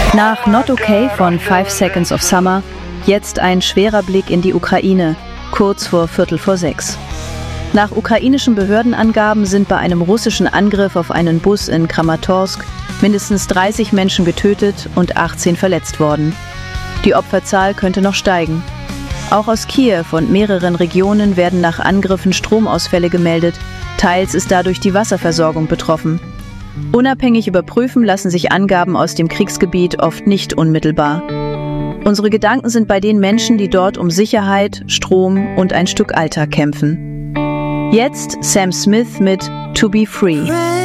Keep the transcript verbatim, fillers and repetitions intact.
Nach Not Okay von Five Seconds of Summer jetzt ein schwerer Blick in die Ukraine, kurz vor Viertel vor sechs. Nach ukrainischen Behördenangaben sind bei einem russischen Angriff auf einen Bus in Kramatorsk mindestens dreißig Menschen getötet und achtzehn verletzt worden. Die Opferzahl könnte noch steigen. Auch aus Kiew und mehreren Regionen werden nach Angriffen Stromausfälle gemeldet, teils ist dadurch die Wasserversorgung betroffen. Unabhängig überprüfen lassen sich Angaben aus dem Kriegsgebiet oft nicht unmittelbar. Unsere Gedanken sind bei den Menschen, die dort um Sicherheit, Strom und ein Stück Alltag kämpfen. Jetzt Sam Smith mit To Be Free.